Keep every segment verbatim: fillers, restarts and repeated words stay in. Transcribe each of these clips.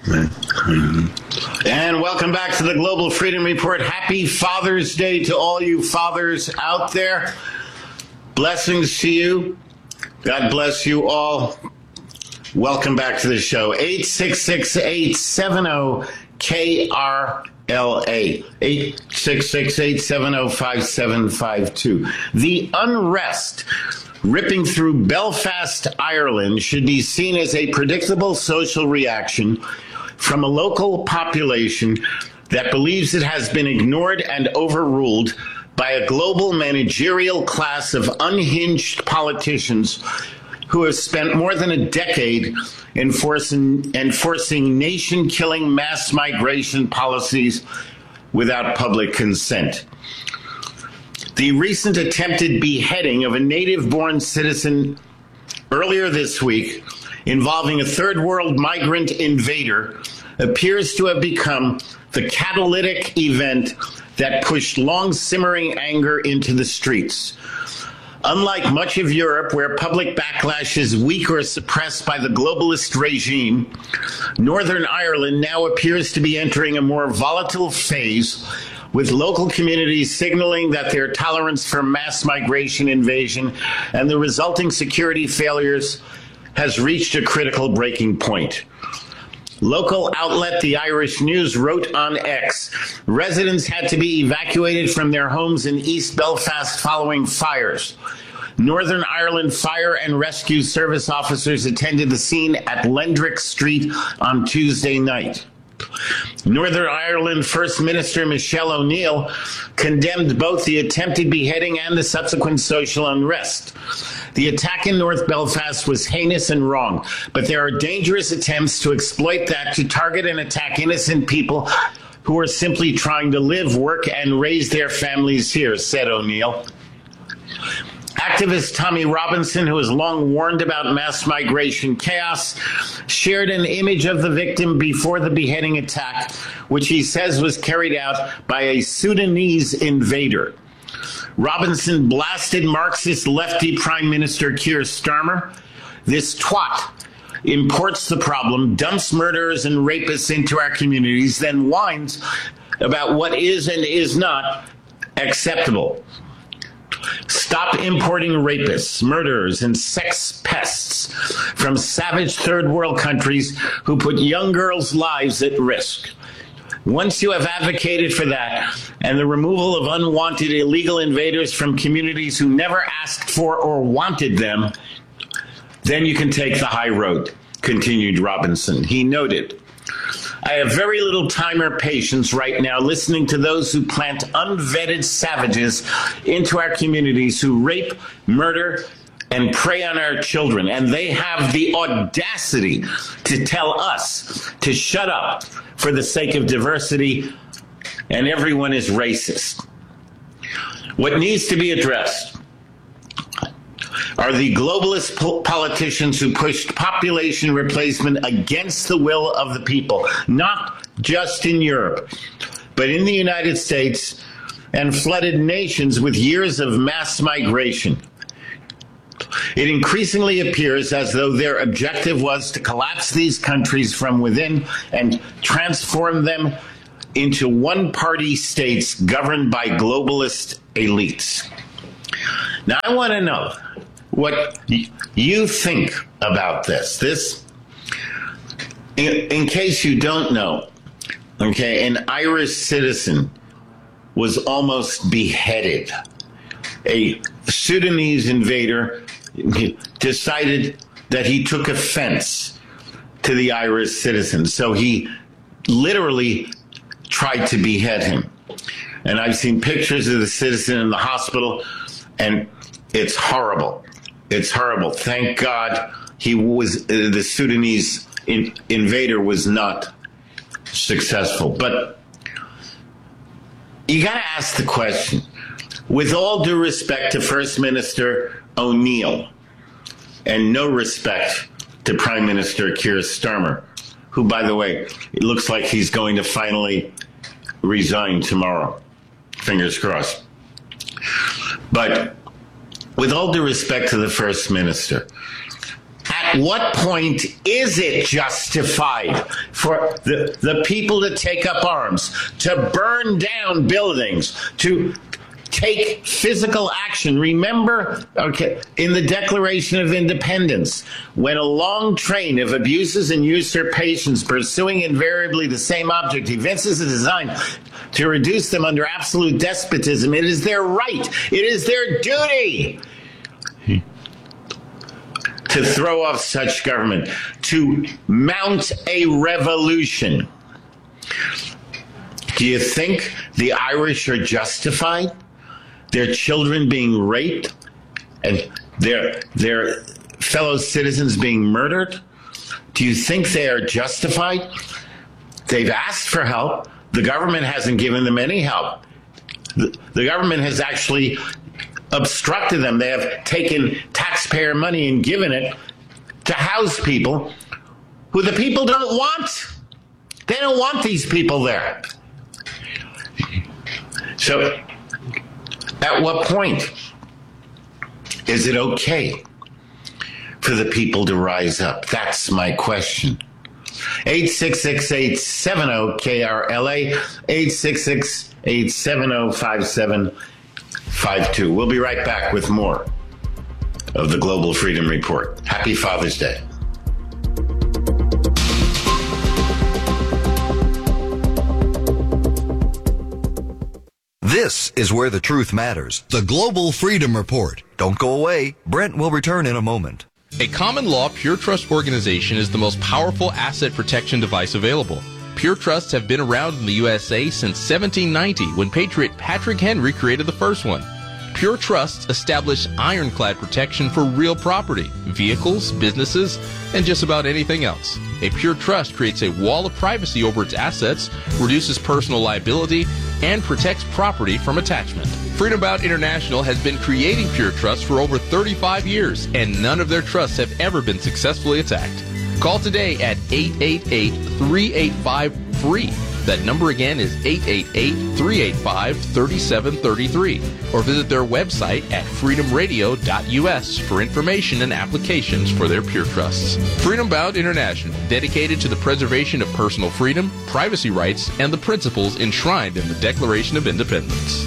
And welcome back to the Global Freedom Report. Happy Father's Day to all you fathers out there. Blessings to you. God bless you all. Welcome back to the show. eight six six, eight seven zero, K R L A. eight six six, eight seven zero, five seven five two. The unrest ripping through Belfast, Ireland, should be seen as a predictable social reaction from a local population that believes it has been ignored and overruled by a global managerial class of unhinged politicians who have spent more than a decade enforcing, enforcing nation-killing mass migration policies without public consent. The recent attempted beheading of a native-born citizen earlier this week involving a third-world migrant invader appears to have become the catalytic event that pushed long-simmering anger into the streets. Unlike much of Europe, where public backlash is weak or suppressed by the globalist regime, Northern Ireland now appears to be entering a more volatile phase, with local communities signaling that their tolerance for mass migration invasion and the resulting security failures has reached a critical breaking point. Local outlet The Irish News wrote on X, residents had to be evacuated from their homes in East Belfast following fires. Northern Ireland Fire and Rescue Service officers attended the scene at Lendrick Street on Tuesday night. Northern Ireland First Minister Michelle O'Neill condemned both the attempted beheading and the subsequent social unrest. The attack in North Belfast was heinous and wrong, but there are dangerous attempts to exploit that to target and attack innocent people who are simply trying to live, work, and raise their families here, said O'Neill. Activist Tommy Robinson, who has long warned about mass migration chaos, shared an image of the victim before the beheading attack, which he says was carried out by a Sudanese invader. Robinson blasted Marxist lefty Prime Minister Keir Starmer. This twat imports the problem, dumps murderers and rapists into our communities, then whines about what is and is not acceptable. Stop importing rapists, murderers, and sex pests from savage third world countries who put young girls' lives at risk. Once you have advocated for that and the removal of unwanted illegal invaders from communities who never asked for or wanted them, then you can take the high road, continued Robinson. He noted, I have very little time or patience right now listening to those who plant unvetted savages into our communities who rape, murder, and prey on our children. And they have the audacity to tell us to shut up for the sake of diversity, and everyone is racist. What needs to be addressed are the globalist po- politicians who pushed population replacement against the will of the people, not just in Europe, but in the United States, and flooded nations with years of mass migration. It increasingly appears as though their objective was to collapse these countries from within and transform them into one-party states governed by globalist elites. Now, I want to know what you think about this. This, in, in case you don't know, okay, an Irish citizen was almost beheaded. A Sudanese invader decided that he took offense to the Irish citizen, so he literally tried to behead him. And I've seen pictures of the citizen in the hospital, and it's horrible. It's horrible. Thank God he was, uh, the Sudanese in, invader was not successful. But you got to ask the question, with all due respect to First Minister O'Neill and no respect to Prime Minister Keir Starmer, who, by the way, it looks like he's going to finally resign tomorrow. Fingers crossed. But with all due respect to the First Minister, at At what point is it justified for the, the people to take up arms, to burn down buildings, to take physical action? Remember, okay, in the Declaration of Independence, when a long train of abuses and usurpations pursuing invariably the same object evinces a design to reduce them under absolute despotism, it is their right, it is their duty to throw off such government, to mount a revolution. Do you think the Irish are justified? Their children being raped and their their fellow citizens being murdered? Do you think they are justified? They've asked for help. The government hasn't given them any help. The, the government has actually obstructed them. They have taken taxpayer money and given it to house people who the people don't want. They don't want these people there. So, at what point is it okay for the people to rise up? That's my question. eight six six, eight seven zero, K R L A, eight six six, eight seven zero, five seven five two. We'll be right back with more of the Global Freedom Report. Happy Father's Day. This is where the truth matters. The Global Freedom Report. Don't go away. Brent will return in a moment. A common law Pure Trust organization is the most powerful asset protection device available. Pure Trusts have been around in the U S A since seventeen ninety, when Patriot Patrick Henry created the first one. Pure Trusts establish ironclad protection for real property, vehicles, businesses, and just about anything else. A Pure Trust creates a wall of privacy over its assets, reduces personal liability, and protects property from attachment. Freedom Bound International has been creating Pure Trusts for over thirty-five years, and none of their trusts have ever been successfully attacked. Call today at eight eight eight, three eight five, F R E E. That number again is eight eight eight, three eight five, three seven three three. Or visit their website at freedom radio dot U S for information and applications for their Pure Trusts. Freedom Bound International, dedicated to the preservation of personal freedom, privacy rights, and the principles enshrined in the Declaration of Independence.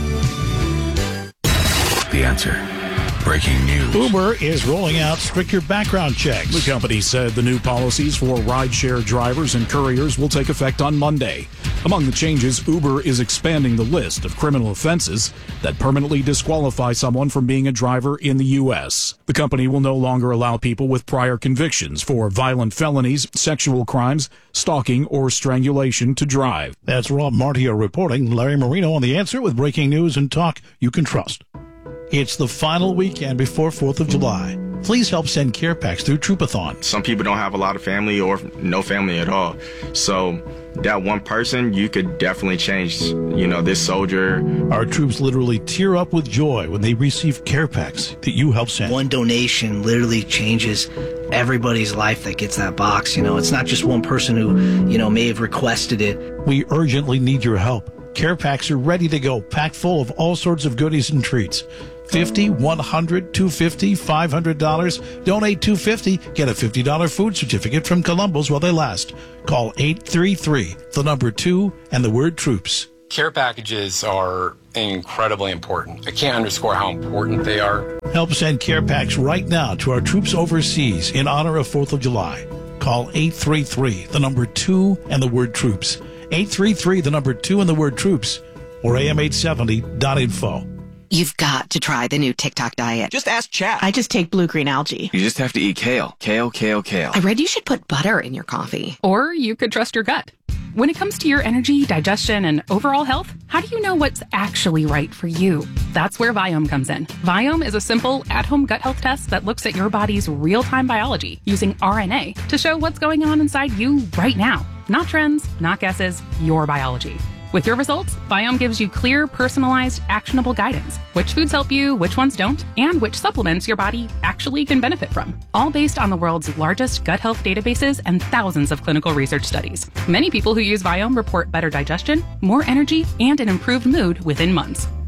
The Answer. Breaking news. Uber is rolling out stricter background checks. The company said the new policies for rideshare drivers and couriers will take effect on Monday. Among the changes, Uber is expanding the list of criminal offenses that permanently disqualify someone from being a driver in the U S. The company will no longer allow people with prior convictions for violent felonies, sexual crimes, stalking, or strangulation to drive. That's Rob Martio reporting. Larry Marino on The Answer with breaking news and talk you can trust. It's the final weekend before fourth of July. Please help send care packs through Troopathon. Some people don't have a lot of family or no family at all. So that one person, you could definitely change, you know, this soldier. Our troops literally tear up with joy when they receive care packs that you help send. One donation literally changes everybody's life that gets that box. You know, it's not just one person who, you know, may have requested it. We urgently need your help. Care packs are ready to go, packed full of all sorts of goodies and treats. fifty dollars, one hundred dollars, two hundred fifty dollars, five hundred dollars. Donate two hundred fifty dollars. Get a fifty dollars food certificate from Columbus while they last. Call eight three three, the number two, and the word troops. Care packages are incredibly important. I can't underscore how important they are. Help send care packs right now to our troops overseas in honor of fourth of July. Call eight three three, the number two, and the word troops. eight three three, the number two, and the word troops, or A M eight seventy dot info. You've got to try the new TikTok diet. Just ask chat. I just take blue-green algae. You just have to eat kale. Kale, kale, kale. I read you should put butter in your coffee. Or you could trust your gut. When it comes to your energy, digestion, and overall health, how do you know what's actually right for you? That's where Viome comes in. Viome is a simple, at-home gut health test that looks at your body's real-time biology using R N A to show what's going on inside you right now. Not trends, not guesses, your biology. With your results, Viome gives you clear, personalized, actionable guidance. Which foods help you, which ones don't, and which supplements your body actually can benefit from. All based on the world's largest gut health databases and thousands of clinical research studies. Many people who use Viome report better digestion, more energy, and an improved mood within months.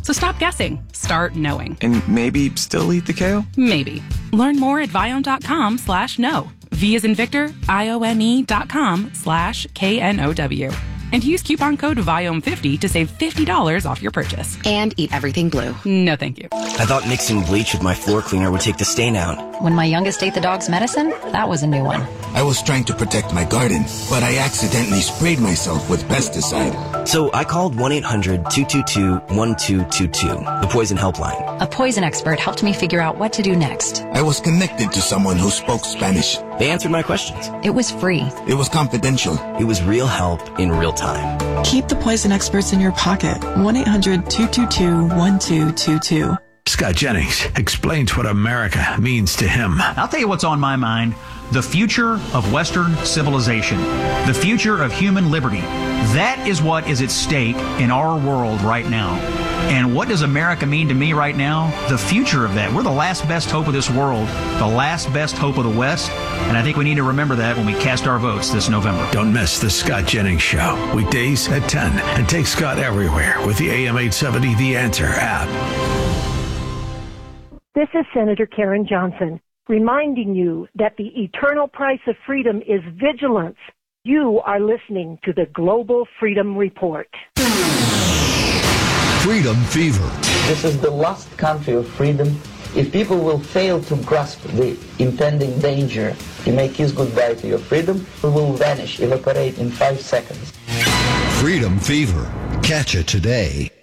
So stop guessing. Start knowing. And maybe still eat the kale? Maybe. Learn more at Viome.com slash know. V as in Victor, I O M E dot com slash K N O W. And use coupon code Viome fifty to save fifty dollars off your purchase. And eat everything blue. No, thank you. I thought mixing bleach with my floor cleaner would take the stain out. When my youngest ate the dog's medicine, that was a new one. I was trying to protect my garden, but I accidentally sprayed myself with pesticide. So I called one eight hundred two two two one two two two, the poison helpline. A poison expert helped me figure out what to do next. I was connected to someone who spoke Spanish. They answered my questions. It was free. It was confidential. It was real help in real time. Keep the poison experts in your pocket. one eight hundred two two two one two two two. Scott Jennings explains what America means to him. I'll tell you what's on my mind. The future of Western civilization. The future of human liberty. That is what is at stake in our world right now. And what does America mean to me right now? The future of that. We're the last best hope of this world, the last best hope of the West, and I think we need to remember that when we cast our votes this November. Don't miss the Scott Jennings Show, weekdays at ten, and take Scott everywhere with the A M eight seventy The Answer app. This is Senator Karen Johnson, reminding you that the eternal price of freedom is vigilance. You are listening to the Global Freedom Report. Freedom Fever. This is the lost country of freedom. If people will fail to grasp the impending danger, you may kiss goodbye to your freedom, it will vanish, evaporate in five seconds. Freedom Fever. Catch it today.